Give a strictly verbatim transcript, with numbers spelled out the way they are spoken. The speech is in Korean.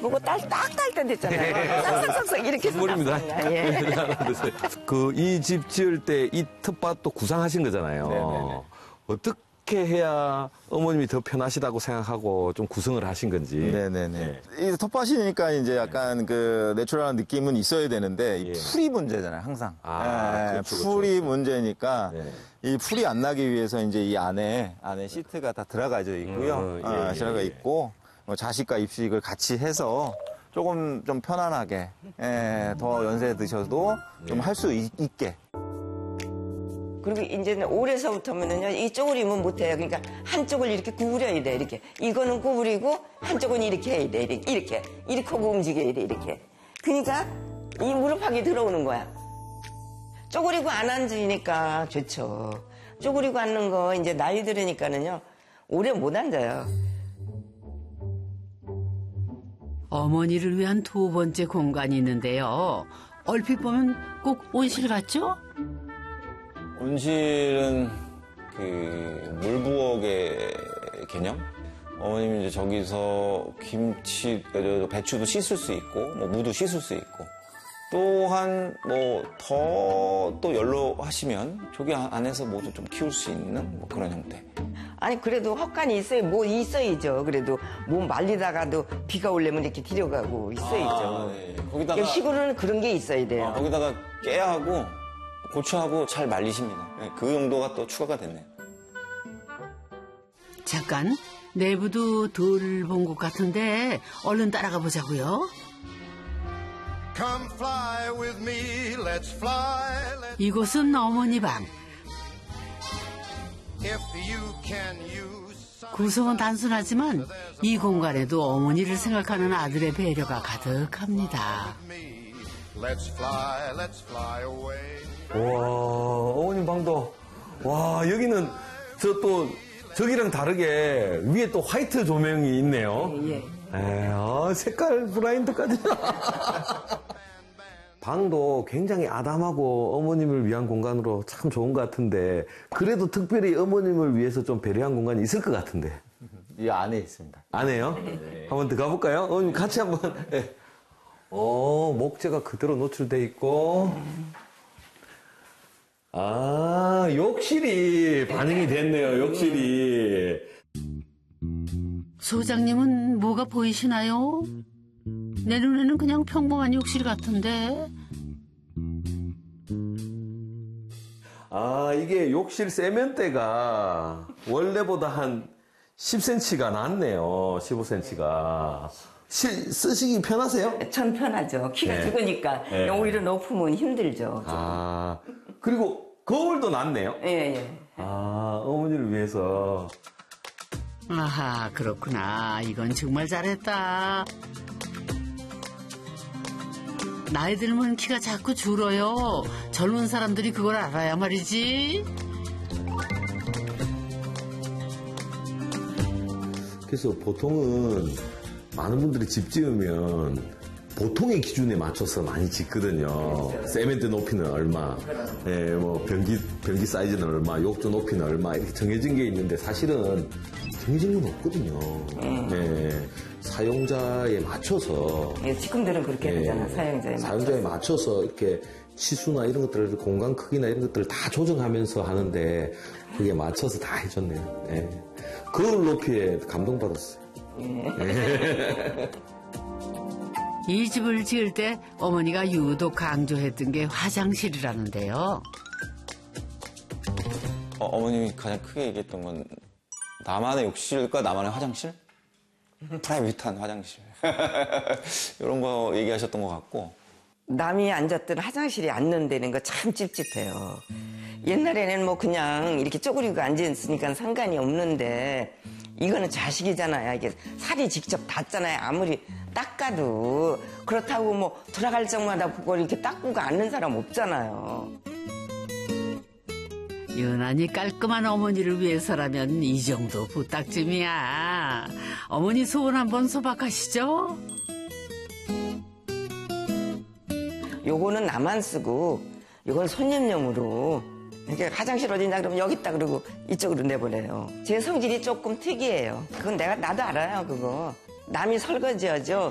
뭐고 딱딱딱 됐잖아요. 싹싹싹싹 이렇게 선물입니다. 예. 그 이 집 지을 때 이 텃밭도 구상하신 거잖아요. 네네네. 어떻게 해야 어머님이 더 편하시다고 생각하고 좀 구성을 하신 건지. 네네네. 이 텃밭이니까 이제 약간 그 내추럴한 느낌은 있어야 되는데 이 예. 풀이 문제잖아요, 항상. 아, 예, 그렇죠, 풀이 그렇죠. 문제니까 네. 이 풀이 안 나기 위해서 이제 이 안에 안에 시트가 다 들어가져 있고요. 음, 예, 아, 예, 들어가 예. 있고 뭐 자식과 입식을 같이 해서 조금 좀 편안하게 예, 더 연세 드셔도 좀 할 수 있게. 그리고 이제는 올해서부터면은요, 이 쪼그리면 못해요. 그러니까 한쪽을 이렇게 구부려야 돼, 이렇게. 이거는 구부리고, 한쪽은 이렇게 해야 돼, 이렇게. 이렇게, 이렇게 하고 움직여야 돼, 이렇게. 그러니까 이 무릎팍이 들어오는 거야. 쪼그리고 안 앉으니까 좋죠. 쪼그리고 앉는 거 이제 나이 들으니까는요, 오래 못 앉아요. 어머니를 위한 두 번째 공간이 있는데요. 얼핏 보면 꼭 온실 같죠? 온실은 그 물부엌의 개념? 어머님이 이제 저기서 김치, 배추도 씻을 수 있고, 뭐 무도 씻을 수 있고, 또한 뭐 더 또 연로하시면 저기 안에서 뭐도 좀 키울 수 있는 뭐 그런 형태. 아니, 그래도 헛간이 있어요. 뭐 있어야죠. 그래도 뭐 말리다가도 비가 오려면 이렇게 들여가고 있어야죠. 아, 네. 거기다가 시골은 그런 게 있어야 돼요. 아, 거기다가 깨하고 고추하고 잘 말리십니다. 네, 그 용도가 또 추가가 됐네요. 잠깐 내부도 덜 본 것 같은데 얼른 따라가 보자고요. Come fly with me, let's fly. Let's... 이곳은 어머니 방. If you can use some... 구성은 단순하지만 이 공간에도 어머니를 생각하는 아들의 배려가 가득합니다. Let's fly, let's fly away. 와, 어머님 방도, 와, 여기는 저 또, 저기랑 다르게 위에 또 화이트 조명이 있네요. 예. 에, 아, 색깔 브라인드까지. 방도 굉장히 아담하고 어머님을 위한 공간으로 참 좋은 것 같은데, 그래도 특별히 어머님을 위해서 좀 배려한 공간이 있을 것 같은데. 이 안에 있습니다. 안에요? 네. 한번 들어가 볼까요? 어머님 같이 한번. 네. 어, 목재가 그대로 노출돼 있고. 아, 욕실이 반영이 됐네요, 욕실이. 소장님은 뭐가 보이시나요? 내 눈에는 그냥 평범한 욕실 같은데. 아, 이게 욕실 세면대가 원래보다 한 십 센티미터가 낮네요, 십오 센티미터가. 시, 쓰시기 편하세요? 전 편하죠. 키가 네. 작으니까 네. 오히려 높으면 힘들죠. 아, 그리고 거울도 낮네요? 예, 예. 아, 어머니를 위해서. 아하, 그렇구나. 이건 정말 잘했다. 나이 들면 키가 자꾸 줄어요. 젊은 사람들이 그걸 알아야 말이지. 그래서 보통은 많은 분들이 집 지으면 보통의 기준에 맞춰서 많이 짓거든요. 세멘트 높이는 얼마, 예, 뭐 변기 변기 사이즈는 얼마, 욕조 높이는 얼마 이렇게 정해진 게 있는데 사실은 정해진 건 없거든요. 예, 사용자에 맞춰서. 예, 지금들은 그렇게 되잖아. 사용자에 맞춰서. 사용자에 맞춰서 이렇게 치수나 이런 것들을 공간 크기나 이런 것들을 다 조정하면서 하는데 그게 맞춰서 다 해줬네요. 예. 거울 높이에 감동받았어요. 예. 이 집을 지을 때 어머니가 유독 강조했던 게 화장실이라는데요. 어, 어머님이 가장 크게 얘기했던 건 나만의 욕실과 나만의 화장실? 프라이빗한 화장실. 이런 거 얘기하셨던 것 같고. 남이 앉았던 화장실이 앉는다는 거 참 찝찝해요. 옛날에는 뭐 그냥 이렇게 쪼그리고 앉아있으니까 상관이 없는데 이거는 자식이잖아요. 이게 살이 직접 닿잖아요. 아무리 닦아도. 그렇다고 뭐 들어갈 적마다 그걸 이렇게 닦고 앉는 사람 없잖아요. 유난히 깔끔한 어머니를 위해서라면 이 정도 부탁쯤이야. 어머니 소원 한번 소박하시죠? 요거는 나만 쓰고 요건 손님용으로 이렇게 화장실 어디냐 그러면 여기 있다 그러고 이쪽으로 내보내요. 제 성질이 조금 특이해요. 그건 내가 나도 알아요. 그거 남이 설거지하죠.